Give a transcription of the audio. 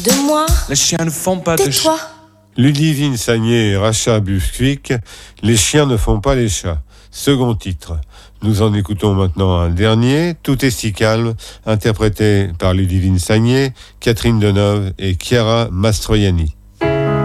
de moi. Les chiens ne font pas de Tais-toi. Ludivine Sagné et Racha Busquik, Les chiens ne font pas les chats. Second titre. Nous en écoutons maintenant un dernier, Tout est si calme, interprété par Ludivine Sagné, Catherine Deneuve et Chiara Mastroianni.